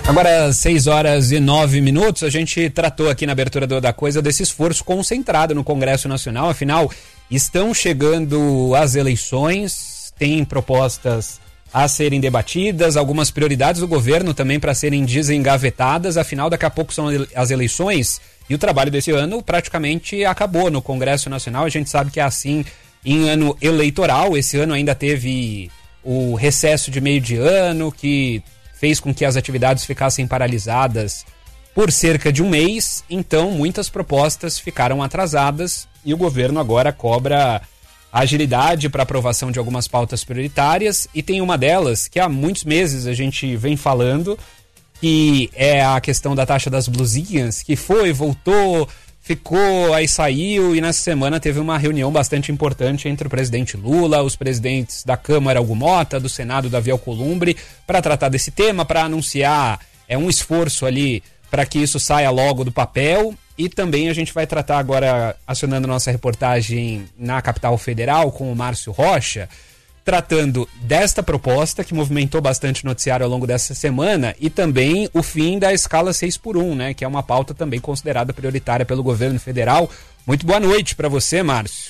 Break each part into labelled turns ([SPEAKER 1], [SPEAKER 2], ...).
[SPEAKER 1] Agora, 6h09, a gente tratou aqui na abertura da coisa desse esforço concentrado no Congresso Nacional. Afinal, estão chegando as eleições, tem propostas a serem debatidas, algumas prioridades do governo também para serem desengavetadas. Afinal, daqui a pouco são as eleições e o trabalho desse ano praticamente acabou no Congresso Nacional. A gente sabe que é assim em ano eleitoral. Esse ano ainda teve o recesso de meio de ano, que fez com que as atividades ficassem paralisadas por cerca de um mês. Então, muitas propostas ficaram atrasadas e o governo agora cobra agilidade para aprovação de algumas pautas prioritárias. E tem uma delas que há muitos meses a gente vem falando, que é a questão da taxa das blusinhas, que foi, voltou, ficou, aí saiu, e nessa semana teve uma reunião bastante importante entre o presidente Lula, os presidentes da Câmara, Hugo Mota, do Senado, Davi Alcolumbre, para tratar desse tema, para anunciar um esforço ali para que isso saia logo do papel. E também a gente vai tratar agora, acionando nossa reportagem na capital federal com o Márcio Rocha, tratando desta proposta que movimentou bastante o noticiário ao longo dessa semana, e também o fim da escala 6x1, né, que é uma pauta também considerada prioritária pelo governo federal. Muito boa noite para você, Márcio.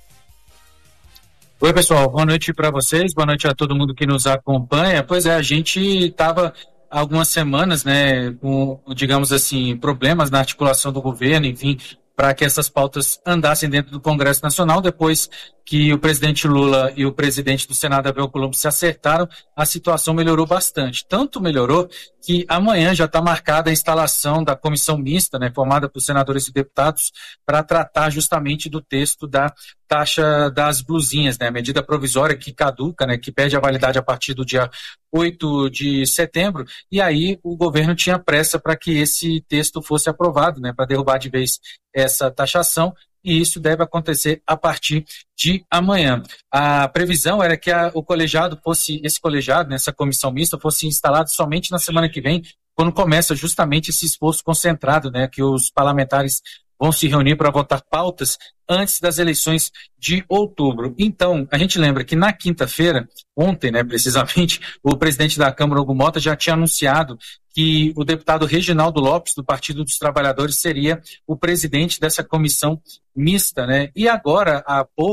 [SPEAKER 2] Oi, pessoal, boa noite para vocês, boa noite a todo mundo que nos acompanha. Pois é, a gente estava há algumas semanas, né, com, digamos assim, problemas na articulação do governo, enfim, para que essas pautas andassem dentro do Congresso Nacional. Depois que o presidente Lula e o presidente do Senado, Davi Alcolumbre, se acertaram, a situação melhorou bastante. Tanto melhorou que amanhã já está marcada a instalação da comissão mista, né, formada por senadores e deputados, para tratar justamente do texto da taxa das blusinhas, né, a medida provisória que caduca, né, que perde a validade a partir do dia 8 de setembro, e aí o governo tinha pressa para que esse texto fosse aprovado, né, para derrubar de vez essa taxação, e isso deve acontecer a partir de amanhã. A previsão era que o colegiado fosse, esse colegiado, né, essa comissão mista, fosse instalado somente na semana que vem, quando começa justamente esse esforço concentrado, né, que os parlamentares vão se reunir para votar pautas antes das eleições de outubro. Então, a gente lembra que na quinta-feira, ontem, né, precisamente, o presidente da Câmara, Hugo Mota, já tinha anunciado que o deputado Reginaldo Lopes, do Partido dos Trabalhadores, seria o presidente dessa comissão mista, né? E agora, há pouco,